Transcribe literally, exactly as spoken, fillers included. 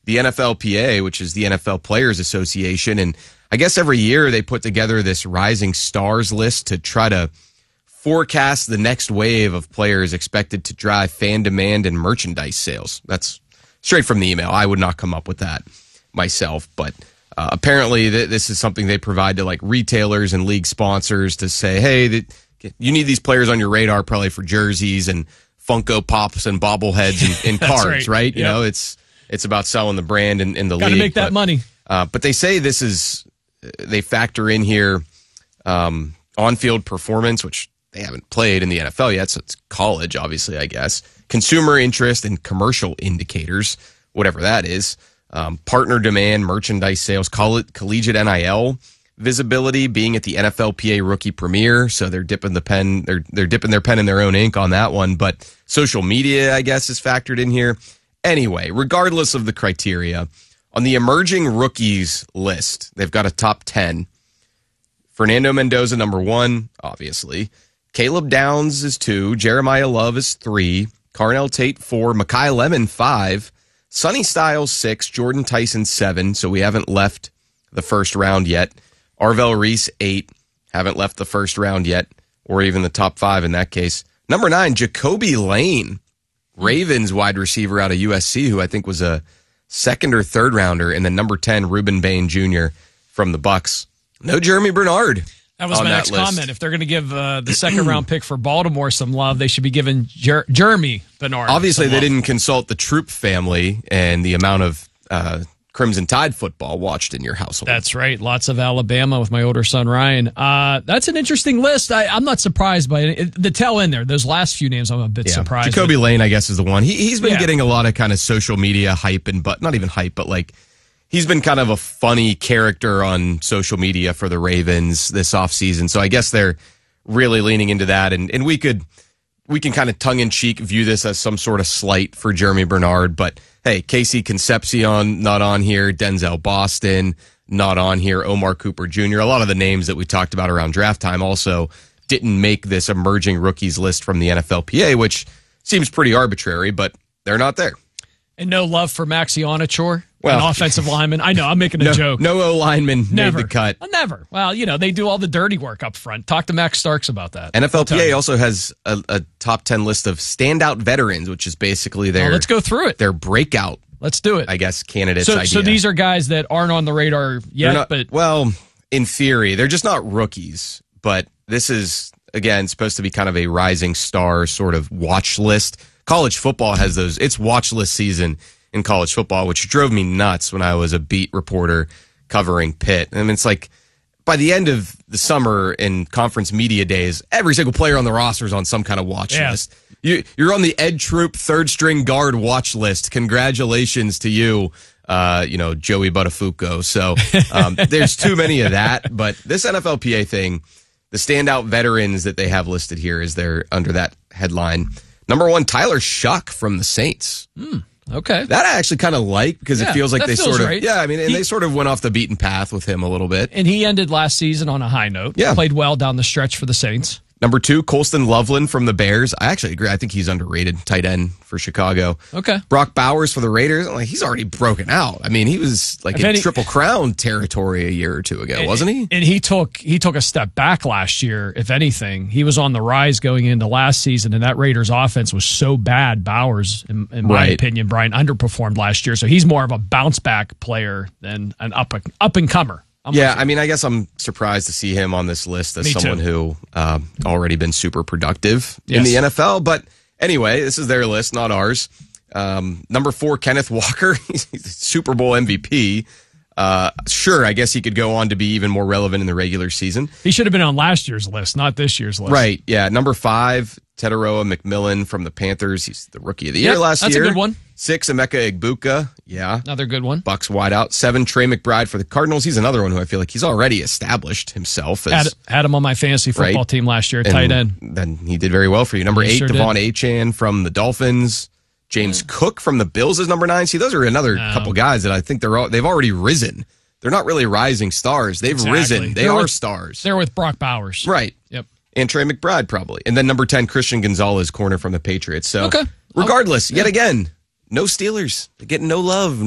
the N F L P A, which is the N F L Players Association. And I guess every year they put together this rising stars list to try to forecast the next wave of players expected to drive fan demand and merchandise sales. That's straight from the email. I would not come up with that myself, but uh, apparently th- this is something they provide to like retailers and league sponsors to say, hey, th- you need these players on your radar probably for jerseys and Funko Pops and bobbleheads and, and cards, right? right? Yep. You know, it's it's about selling the brand in, in the Gotta league. Got to make that but, money. Uh, but they say this is, they factor in here um, on-field performance, which they haven't played in the N F L yet, so it's college, obviously, I guess. Consumer interest and commercial indicators, whatever that is. Um, partner demand, merchandise sales, coll- collegiate N I L visibility, being at the N F L P A rookie premiere. So they're dipping the pen, they're they're dipping their pen in their own ink on that one. But social media, I guess, is factored in here. Anyway, regardless of the criteria, on the emerging rookies list, they've got a top ten. Fernando Mendoza, number one, obviously. Caleb Downs is two. Jeremiah Love is three. Carnell Tate, four. Mekhi Lemon, five. Sonny Styles, six. Jordan Tyson, seven. So we haven't left the first round yet. Arvell Reese, eight. Haven't left the first round yet, or even the top five in that case. Number nine, Jacoby Lane, Ravens wide receiver out of U S C, who I think was a second or third rounder. And then number ten, Reuben Bain Junior from the Bucks. No Jeremy Bernard. That was my that next list. comment. If they're going to give uh, the second round pick for Baltimore some love, they should be giving Jer- Jeremy Bernard. Obviously, some they love. didn't consult the Troop family and the amount of uh, Crimson Tide football watched in your household. That's right. Lots of Alabama with my older son, Ryan. Uh, that's an interesting list. I, I'm not surprised by it. it. The tail end there, those last few names, I'm a bit yeah. surprised. Jacoby Lane, I guess, is the one. He, he's been Yeah. getting a lot of kind of social media hype, and but not even hype, but like he's been kind of a funny character on social media for the Ravens this offseason. So I guess they're really leaning into that. And, and we could, we can kind of tongue in cheek view this as some sort of slight for Jeremy Bernard. But hey, Casey Concepcion, not on here. Denzel Boston, not on here. Omar Cooper Junior A lot of the names that we talked about around draft time also didn't make this emerging rookies list from the N F L P A, which seems pretty arbitrary, but they're not there. And no love for Maxi Onachor, Well, an offensive lineman. I know, I'm making a no, joke. No O lineman Never. made the cut. Well, never. Well, you know, they do all the dirty work up front. Talk to Max Starks about that. N F L P A He'll tell you. also has a, a top ten list of standout veterans, which is basically their Oh, let's go through it. their breakout, Let's do it. I guess, candidates So, idea. so these are guys that aren't on the radar yet, They're not- but well, in theory, they're just not rookies. But this is, again, supposed to be kind of a rising star sort of watch list. College football has those. It's watch list season in college football, which drove me nuts when I was a beat reporter covering Pitt. I mean, it's like by the end of the summer in conference media days, every single player on the roster is on some kind of watch Yeah. list. You, you're on the Ed Troop third string guard watch list. Congratulations to you, uh, you know, Joey Buttafuoco. So um, there's too many of that. But this N F L P A thing, the standout veterans that they have listed here is they're under that headline. Number one, Tyler Shuck from the Saints. okay. That I actually kind of like because Yeah, it feels like that they feels sort of, right. yeah, I mean, and He- they sort of went off the beaten path with him a little bit. And he ended last season on a high note. Yeah. Played well down the stretch for the Saints. Number two, Colston Loveland from the Bears. I actually agree. I think he's underrated tight end for Chicago. Okay. Brock Bowers for the Raiders. I'm like, he's already broken out. I mean, he was like If in any- Triple Crown territory a year or two ago, wasn't he? And he took he took a step back last year, if anything. He was on the rise going into last season, and that Raiders offense was so bad, Bowers, in, in my Right. opinion, Brian, underperformed last year. So he's more of a bounce back player than an up, up and comer. I'm Yeah, with I mean, I guess I'm surprised to see him on this list as Me too. someone who uh, already been super productive in Yes. the N F L. But anyway, this is their list, not ours. Um, number four, Kenneth Walker, he's a Super Bowl M V P. Uh, sure, I guess he could go on to be even more relevant in the regular season. He should have been on last year's list, not this year's list. Right, yeah. Number five, Teteroa McMillan from the Panthers. He's the rookie of the year Yep, last that's a year. good one. Six, Emeka Egbuka. Yeah. Another good one. Bucks wideout. Seven, Trey McBride for the Cardinals. He's another one who I feel like he's already established himself as Had, had him on my fantasy football Right. team last year, and tight end. Then he did very well for you. Number He eight, sure Devon did. Achane from the Dolphins. James Cook from the Bills is number nine. See, those are another No. couple guys that I think they're all, they've already risen. They're not really rising stars. They've Exactly. risen. They They're are with- stars. They're with Brock Bowers. Right. Yep. And Trey McBride probably. And then number ten, Christian Gonzalez, corner from the Patriots. So Okay. regardless, yet again, no Steelers. They're getting no love.